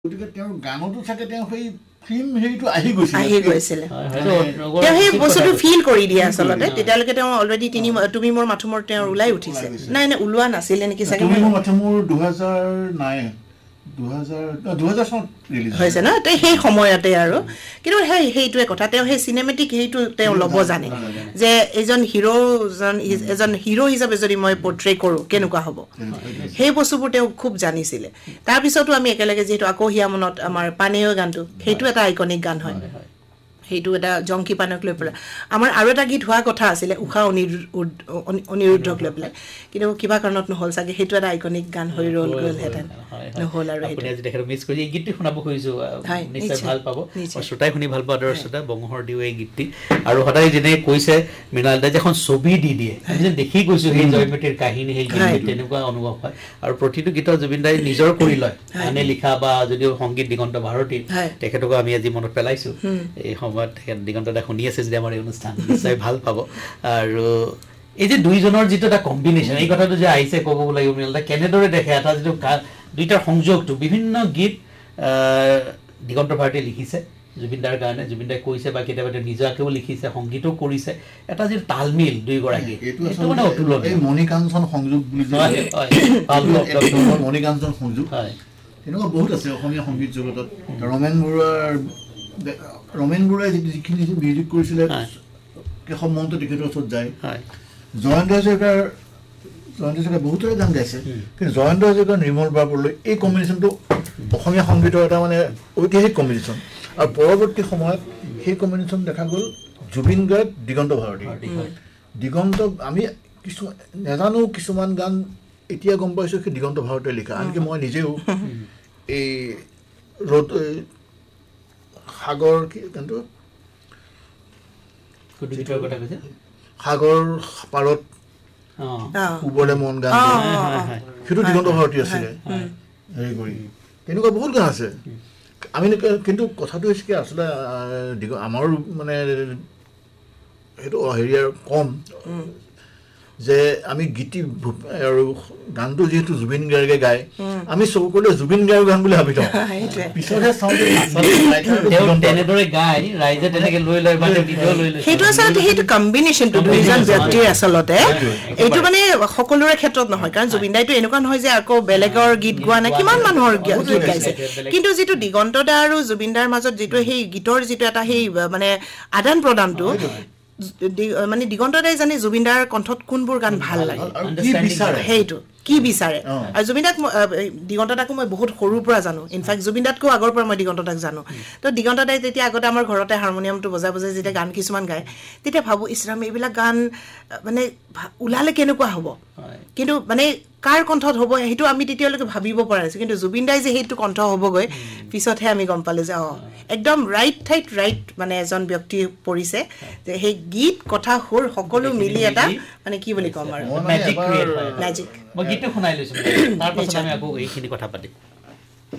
গতিকে তেওঁৰ গানতো থাকে তেওঁ সেই ফিল্ম হেৰিটো আহি গৈছিলে তেওঁ সেই বস্তুটো ফিল কৰি দিয়ে আচলতে তেতিয়ালৈকে তেওঁ অলৰেডি তুমি মোৰ মাথো মোৰ তেওঁৰ ওলাই উঠিছে নাই নাই ওলোৱা নাছিলে নেকি চাগে তুমি মোৰ মাথো মোৰ 2009 ৰিলিজ হৈছে ন সেই সময়তে আৰু কিন্তু সেইটোৱে কথা তেওঁ সেই চিনেমেটিক সেইটো তেওঁ ল'ব জানে যে এজন হিৰো হিচাপে যদি মই পৰ্ট্ৰে কৰোঁ কেনেকুৱা হ'ব সেই বস্তুবোৰ তেওঁ খুব জানিছিলে তাৰপিছতো আমি একেলগে যিহেতু আকৌ হিয়া মনত আমাৰ পানেয় গানটো সেইটো এটা আইকনিক গান হয় সেইটো এটা জংকি পানক লৈ পেলাই আমাৰ আৰু এটা গীত হোৱা কথা আছিলে উষা অনিৰুদ্ধক লৈ পেলাই কিন্তু কিবা কাৰণত নহ'ল চাগে সেইটো এটা আইকনিক গান হৈ গ'লহেঁতেন নহ'ল আৰু আপুনি আজি দেখাৰ মিছ কৰি এই গীতটি শুনাব খুজিছোঁ নিশ্চয় ভাল পাব শ্ৰোতাই শুনি ভাল পাব আদৰ শ্ৰোতা বংশৰ দিও এই গীতটি আৰু সদায় যেনে কৈছে মৃণাল দাই যে এখন ছবি দি দিয়ে আমি যে দেখি গৈছোঁ সেই জয়মতীৰ কাহিনী সেই গীত তেনেকুৱা অনুভৱ হয় আৰু প্ৰতিটো গীতৰ জুবিন দাই নিজৰ কৰি লয় আনে লিখা বা যদিও সংগীত দিগন্ত ভাৰতী তেখেতকো আমি আজি মনত পেলাইছোঁ এই সময়ত তেখেত দিগন্ত দা শুনি আছে যদি আমাৰ এই অনুষ্ঠান নিশ্চয় ভাল পাব আৰু এই যে দুইজনৰ যিটো এটা কম্বিনেশ্যন এই কথাটো যে আহিছে ক'ব লাগিব মৃণাল দা কেনেদৰে দেখে এটা যিটো দুইটাৰ সংযোগটো বিভিন্ন গীত দিগন্ত ভাৰতীয়ে লিখিছে জুবিনদাৰ কাৰণে জুবিনদাই কৈছে বা কেতিয়াবা নিজাকেও লিখিছে সংগীতো কৰিছে এটা যিটো তালমিল দুইগৰাকী এইটো মানে অতুলনীয় মণিকাঞ্চন সংযোগ বুলি মণিকাঞ্চন সংযোগ তেনেকুৱা বহুত আছে অসমীয়া সংগীত জগতত ৰমেন বৰুৱাই যিখিনি মিউজিক কৰিছিলে কেশৱ মহন্ত তেখেতৰ ওচৰত যায় জয়ন্ত হাজৰিকাৰ বহুতৰে গান গাইছে কিন্তু জয়ন্ত হাজৰিকাৰ নিৰ্মল বৰালৈ এই কম্বিনেশ্যনটো অসমীয়া সংগীতৰ এটা মানে ঐতিহাসিক কম্বিনেশ্যন আৰু পৰৱৰ্তী সময়ত সেই কম্বিনেশ্যন দেখা গ'ল জুবিন গাৰ্গ দিগন্ত ভাৰতী দিগন্ত আমি নাজানো কিছুমান গান এতিয়া গম পাইছোঁ সেই দিগন্ত ভাৰতীয়ে লিখা আনকি মই নিজেও এই সাগৰ কি গানটো সাগৰ পাৰত পূবলে মন গান সেইটো দিগন্ত ভাৰতী আছিলে হেৰি কৰি তেনেকুৱা বহুত গান আছে আমি কিন্তু কথাটো হৈছে কি আচলতে আমাৰো মানে সেইটো হেৰি আৰু কম যে আমি গীতি আৰু গানটো যিহেতু জুবিন গাৰ্গে গায় আমি চকুলে জুবিন গাৰ্গ গান বুলি ভাবি থওঁ পিছতহে চাওঁ তেনেদৰে গাই ৰাইজে তেনেকে লৈ লয় মানে ভিডিঅ' লৈ লয় সেইটো আচলতে সেইটো কম্বিনেশ্যনটো দুইজন ব্যক্তিৰ আচলতে এইটো মানে সকলোৰে ক্ষেত্ৰত নহয় কাৰণ জুবিন দাইটো এনেকুৱা নহয় যে আকৌ বেলেগৰ গীত গোৱা নাই কিমান মানুহৰ গীত গাইছে কিন্তু যিটো দিগন্ত দা আৰু জুবিন দাৰ মাজত যিটো সেই গীতৰ যিটো এটা সেই মানে আদান প্ৰদানটো মানে দিগন্ত দাই জানে জুবিন দাৰ কণ্ঠত কোনবোৰ গান ভাল লাগে সেইটো কি বিচাৰে আৰু জুবিন দাক দিগন্ত দাকো মই বহুত সৰুৰ পৰা জানো ইনফেক্ট জুবিন দাতকো আগৰ পৰা মই দিগন্ত দাক জানো তো দিগন্ত দাই যেতিয়া আগতে আমাৰ ঘৰতে হাৰমনিয়ামটো বজাই বজাই যেতিয়া গান কিছুমান গায় তেতিয়া ভাবোঁ ইছৰাম এইবিলাক গান মানে ওলালে কেনেকুৱা হ'ব কিন্তু মানে কাৰ কণ্ঠত হ'ব সেইটো আমি তেতিয়ালৈকে ভাবিব পৰা নাছিলোঁ কিন্তু জুবিন দাই যে সেইটো কণ্ঠ হ'বগৈ পিছতহে আমি গম পালোঁ যে একদম ৰাইট ঠাইত ৰাইট মানে এজন ব্যক্তি পৰিছে যে সেই গীত কথা সুৰ সকলো মিলি এটা মানে কি বুলি ক'ম আৰু মেজিক মই গীতটো শুনাই লৈছোঁ তাৰপাছত আমি আকৌ এইখিনি কথা পাতিম